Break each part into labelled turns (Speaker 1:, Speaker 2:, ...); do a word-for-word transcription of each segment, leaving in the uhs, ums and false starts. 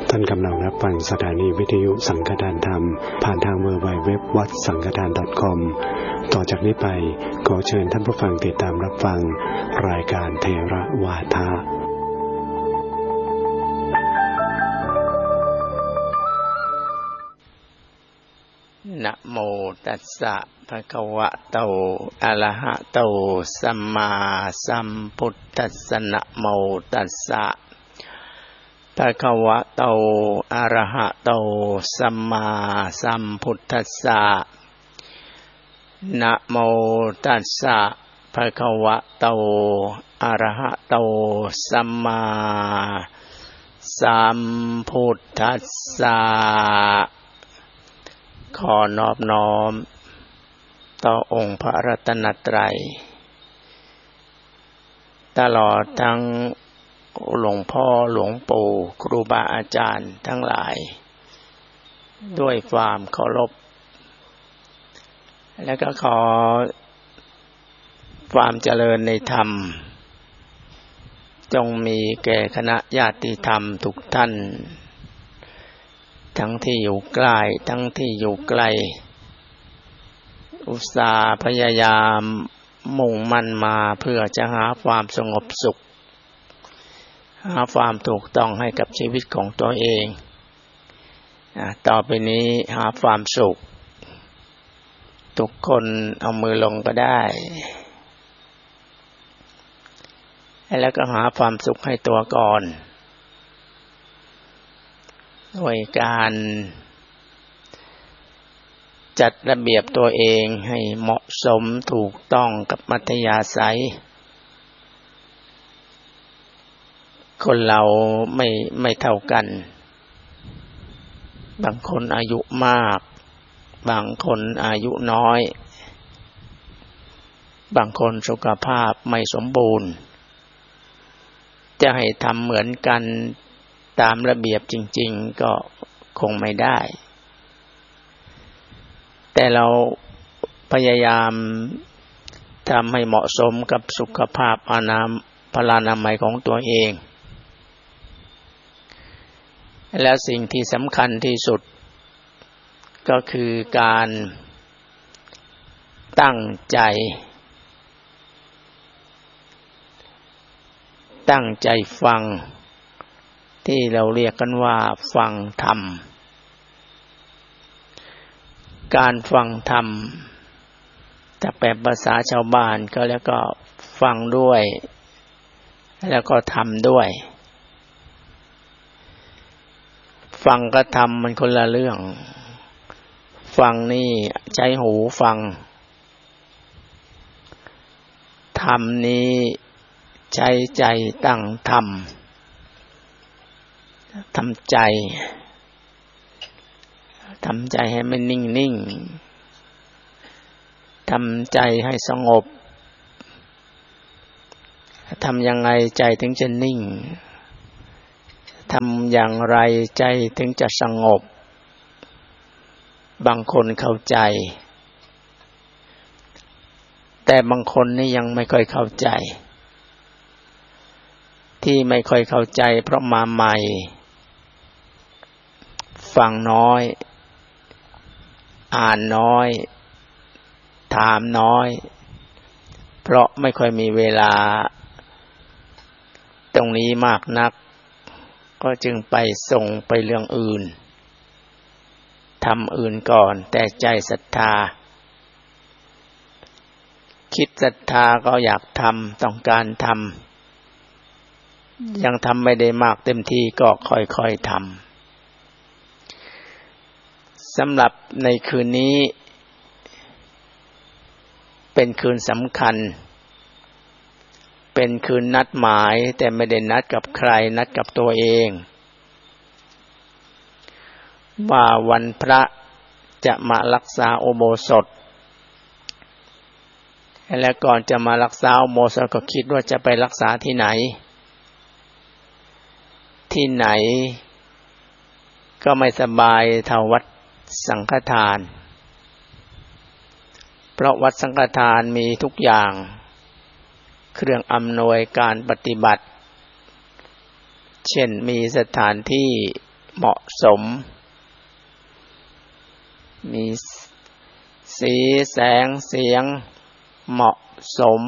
Speaker 1: ท่านกำลังรับฟังสถานีวิทยุสังฆทานธรรมผ่านทาง ดับเบิลยู ดับเบิลยู ดับเบิลยู ดอท วัดสังฆทาน ดอท คอม ต่อจากนี้ไปขอเชิญท่านผู้ฟังติดตามรับฟังรายการเทระวาทะ
Speaker 2: นะโมตัสสะภะคะวะโตอะระหะโตสัมมาสัมพุทธัสสะนะโมตัสสะภะคะวะโตอะระหะโตสัมมาสัมพุทธัสสะนะโมตัสสะภะคะวะโตอะระหะโตสัมมาสัมพุทธัสสะขอนอบน้อมต่อองค์พระรัตนตรัยตลอดทั้งหลวงพ่อหลวงปู่ครูบาอาจารย์ทั้งหลายด้วยความเคารพและก็ขอความเจริญในธรรมจงมีแก่คณะญาติธรรมทุกท่านทั้งที่อยู่ใกล้ทั้งที่อยู่ไกลอุตส่าห์พยายามมุ่งมั่นมาเพื่อจะหาความสงบสุขหาความถูกต้องให้กับชีวิตของตัวเองต่อไปนี้หาความสุขทุกคนเอามือลงก็ได้แล้วก็หาความสุขให้ตัวก่อนด้วยการจัดระเบียบตัวเองให้เหมาะสมถูกต้องกับมัธยาศัยคนเราไม่ไม่เท่ากันบางคนอายุมากบางคนอายุน้อยบางคนสุขภาพไม่สมบูรณ์จะให้ทำเหมือนกันตามระเบียบจริงๆก็คงไม่ได้แต่เราพยายามทำให้เหมาะสมกับสุขภาพอนามัยพลานามัยของตัวเองและสิ่งที่สำคัญที่สุดก็คือการตั้งใจตั้งใจฟังที่เราเรียกกันว่าฟังธรรมการฟังธรรมถ้าแปลภาษาชาวบ้านก็แล้วก็ฟังด้วยแล้วก็ทำด้วยฟังกับทำมันคนละเรื่องฟังนี่ใช้หูฟังทำนี่ใช้ใจตั้งทำทำใจทำใจให้มันนิ่งๆทำใจให้สงบทำยังไงใจถึงจะนิ่งทำอย่างไรใจถึงจะสงบบางคนเข้าใจแต่บางคนนี่ยังไม่ค่อยเข้าใจที่ไม่ค่อยเข้าใจเพราะมาใหม่ฟังน้อยอ่านน้อยถามน้อยเพราะไม่ค่อยมีเวลาตรงนี้มากนักก็จึงไปส่งไปเรื่องอื่นทำอื่นก่อนแต่ใจศรัทธาคิดศรัทธาก็อยากทำต้องการทำยังทำไม่ได้มากเต็มที่ก็ค่อยๆทำสำหรับในคืนนี้เป็นคืนสำคัญเป็นคืนนัดหมายแต่ไม่ได้นัดกับใครนัดกับตัวเองว่าวันพระจะมารักษาอุโบสถและก่อนจะมารักษาอุโบสถก็คิดว่าจะไปรักษาที่ไหนที่ไหนก็ไม่สบายเท่าวัดสังฆทานเพราะวัดสังฆทานมีทุกอย่างเครื่องอำนวยการปฏิบัติ เช่นมีสถานที่เหมาะสมมีสีแสงเสียงเหมาะสม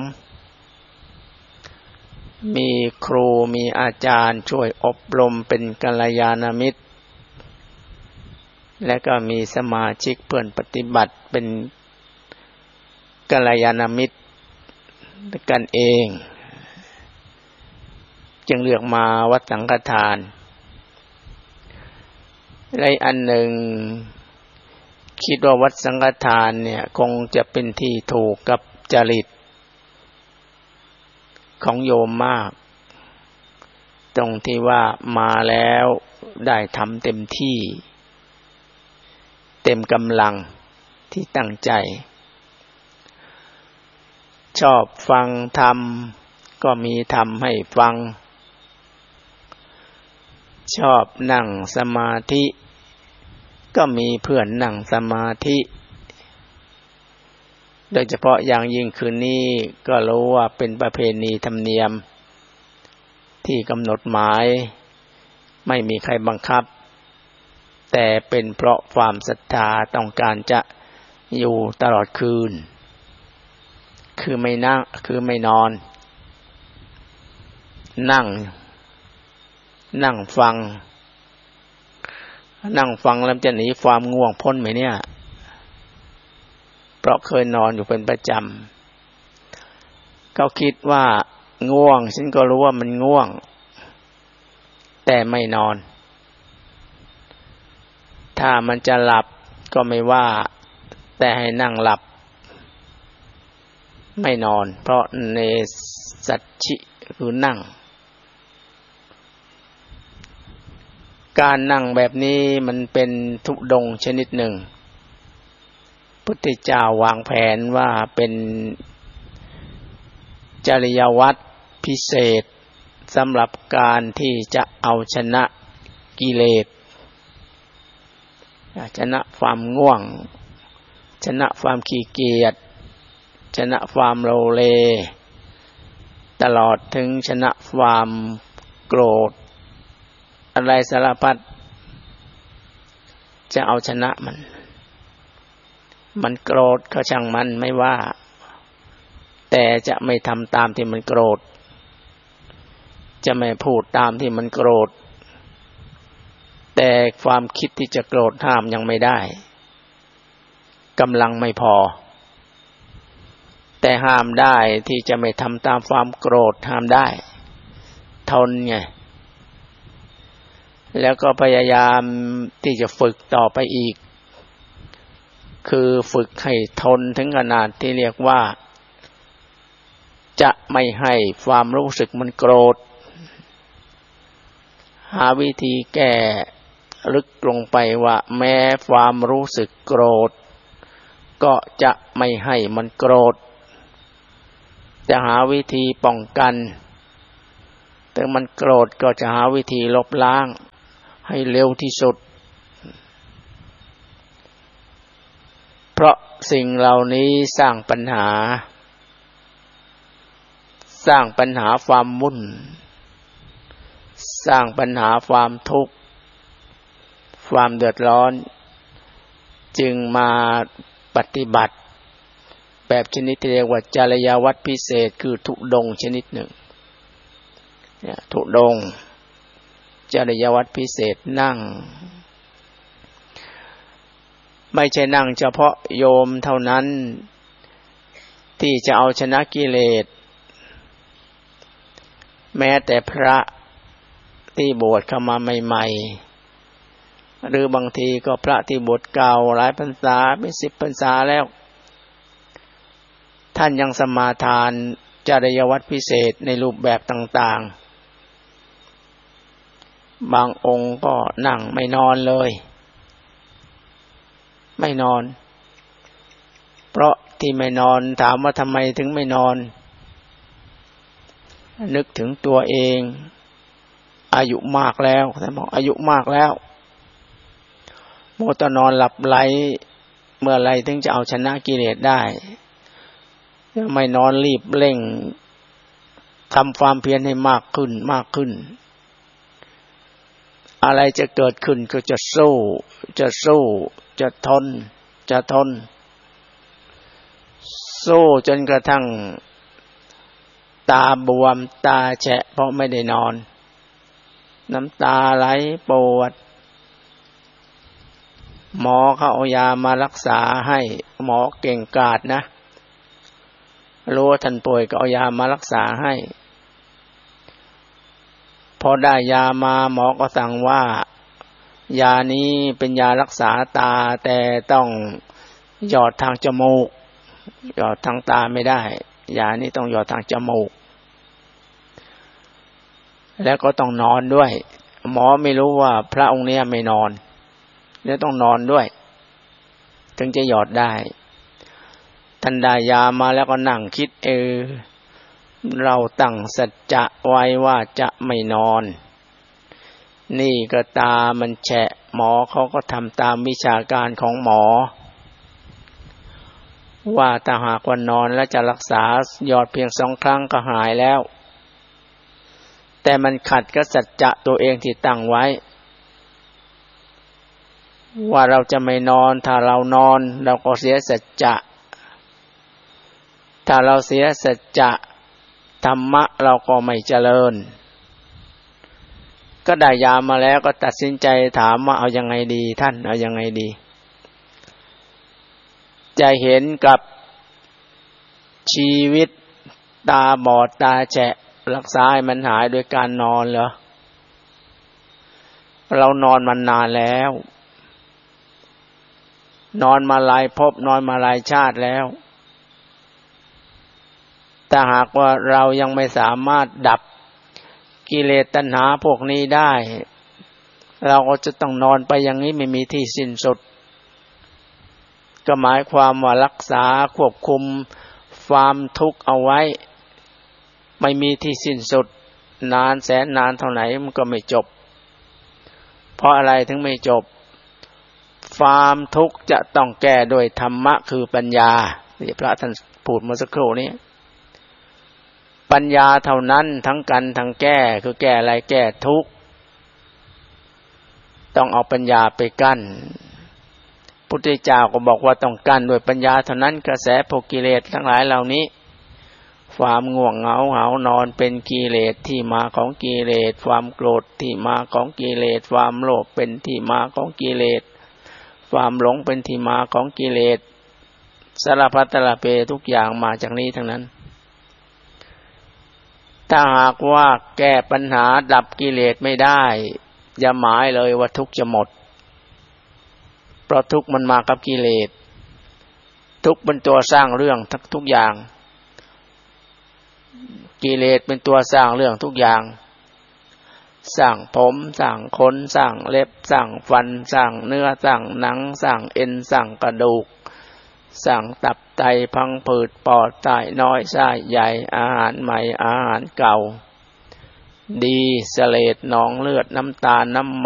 Speaker 2: มีครูมีอาจารย์ช่วยอบรมเป็นกัลยาณมิตรและก็มีสมาชิกเพื่อนปฏิบัติเป็นกัลยาณมิตรกันเองจึงเลือกมาวัดสังฆทานและอันหนึ่งคิดว่าวัดสังฆทานเนี่ยคงจะเป็นที่ถูกกับจริตของโยมมากตรงที่ว่ามาแล้วได้ทำเต็มที่เต็มกำลังที่ตั้งใจชอบฟังธรรมก็มีธรรมให้ฟังชอบนั่งสมาธิก็มีเพื่อนนั่งสมาธิโดยเฉพาะอย่างยิ่งคืนนี้ก็รู้ว่าเป็นประเพณีธรรมเนียมที่กำหนดหมายไม่มีใครบังคับแต่เป็นเพราะความศรัทธาต้องการจะอยู่ตลอดคืนคือไม่นั่งคือไม่นอนนั่งนั่งฟังนั่งฟังแล้วจะหนีความง่วงพ้นไหมเนี่ยเพราะเคยนอนอยู่เป็นประจำเขาคิดว่าง่วงฉันก็รู้ว่ามันง่วงแต่ไม่นอนถ้ามันจะหลับก็ไม่ว่าแต่ให้นั่งหลับไม่นอนเพราะเนสัชชิคือนั่งการนั่งแบบนี้มันเป็นทุดงค์ชนิดหนึ่งพุทธเจ้าวางแผนว่าเป็นจริยวัตรพิเศษสำหรับการที่จะเอาชนะกิเลสชนะความง่วงชนะความขี้เกียจชนะความโลเลตลอดถึงชนะความโกรธอะไรสารพัดจะเอาชนะมันมันโกรธก็ช่างมันไม่ว่าแต่จะไม่ทำตามที่มันโกรธจะไม่พูดตามที่มันโกรธแต่ความคิดที่จะโกรธห้ามยังไม่ได้กำลังไม่พอแต่ห้ามได้ที่จะไม่ทำตามความโกรธห้ามได้ทนไงแล้วก็พยายามที่จะฝึกต่อไปอีกคือฝึกให้ทนถึงขนาดที่เรียกว่าจะไม่ให้ความรู้สึกมันโกรธหาวิธีแก้ลึกลงไปว่าแม้ความรู้สึกโกรธก็จะไม่ให้มันโกรธจะหาวิธีป้องกันแต่มันโกรธก็จะหาวิธีลบล้างให้เร็วที่สุดเพราะสิ่งเหล่านี้สร้างปัญหาสร้างปัญหาความวุ่นสร้างปัญหาความทุกข์ความเดือดร้อนจึงมาปฏิบัติแบบชนิดที่เรียกว่าจริยวัตรพิเศษคือทุดงค์ชนิดหนึ่งเนี่ยทุดงค์จริยวัตรพิเศษนั่งไม่ใช่นั่งเฉพาะโยมเท่านั้นที่จะเอาชนะกิเลสแม้แต่พระที่บวชเข้ามาใหม่ๆหรือบางทีก็พระที่บวชเก่าหลายพรรษาเป็นสิบพรรษาแล้วท่านยังสมาทานจริยวัตรพิเศษในรูปแบบต่างๆบางองค์ก็นั่งไม่นอนเลยไม่นอนเพราะที่ไม่นอนถามว่าทำไมถึงไม่นอนนึกถึงตัวเองอายุมากแล้วท่านบอกอายุมากแล้วโมตนอนหลับไหลเมื่อไรถึงจะเอาชนะกิเลสได้ไม่นอนรีบเร่งทำความเพียรให้มากขึ้นมากขึ้นอะไรจะเกิดขึ้นก็จะสู้จะสู้จะทนจะทนสู้จนกระทั่งตาบวมตาแฉะเพราะไม่ได้นอนน้ำตาไหลปวดหมอเขาเอายามารักษาให้หมอเก่งกาจนะรู้ว่าท่านป่วยก็เอายามารักษาให้พอได้ยามาหมอก็สั่งว่ายานี้เป็นยารักษาตาแต่ต้องหยอดทางจมูกหยอดทางตาไม่ได้ยานี้ต้องหยอดทางจมูกแล้วก็ต้องนอนด้วยหมอไม่รู้ว่าพระองค์นี้ไม่นอนแล้วต้องนอนด้วยถึงจะหยอดได้ท่านได้ยามาแล้วก็นั่งคิดเออเราตั้งสัจจะไว้ว่าจะไม่นอนนี่ก็ตามันแฉะหมอเขาก็ทำตามวิชาการของหมอว่าถ้าหากว่านอนแล้วจะรักษาหยอดเพียงสองครั้งก็หายแล้วแต่มันขัดกับสัจจะตัวเองที่ตั้งไว้ว่าเราจะไม่นอนถ้าเรานอนเราก็เสียสัจจะถ้าเราเสียสัจจะธรรมะเราก็ไม่เจริญก็ได้ยามาแล้วก็ตัดสินใจถามว่าเอายังไงดีท่านเอายังไงดีจะเห็นกับชีวิตตาบอดตาแฉะรักษาให้มันหายโดยการนอนเหรอเรานอนมานานแล้วนอนมาหลายภพนอนมาหลายชาติแล้วแต่หากว่าเรายังไม่สามารถดับกิเลสตัณหาพวกนี้ได้เราก็จะต้องนอนไปอย่างนี้ไม่มีที่สิ้นสุดก็หมายความว่ารักษาควบคุมความทุกข์เอาไว้ไม่มีที่สิ้นสุดนานแสนนานเท่าไหร่มันก็ไม่จบเพราะอะไรถึงไม่จบความทุกข์จะต้องแก้โดยธรรมะคือปัญญาที่พระท่านพูดเมื่อสักครู่นี้ปัญญาเท่านั้นทั้งกันทั้งแก้คือแก้อะไรแก้ทุกข์ต้องเอาปัญญาไปกั้นพุทธเจ้าก็บอกว่าต้องกั้นด้วยปัญญาเท่านั้นกระแสพวกกิเลสทั้งหลายเหล่านี้ความง่วงเหงาเหานอนเป็นกิเลสที่มาของกิเลสความโกรธที่มาของกิเลสความโลภเป็นที่มาของกิเลสความหลงเป็นที่มาของกิเลสสารพัดตะละเพทุกอย่างมาจากนี้ทั้งนั้นถ้าหากว่าแก้ปัญหาดับกิเลสไม่ได้อย่าหมายเลยว่าทุกข์จะหมดเพราะทุกข์มันมากับกิเลสทุกข์เป็นตัวสร้างเรื่องทุกอย่างกิเลสเป็นตัวสร้างเรื่องทุกอย่างสร้างผมสร้างขนสร้างเล็บสร้างฟันสร้างเนื้อสร้างหนังสร้างเอ็นสร้างกระดูกสร้างตับไตพังผืดปอดไตน้อยไส้ใหญ่อาหารใหม่อาหารเก่าดีเสลดหนองเลือดน้ำตาลน้ำ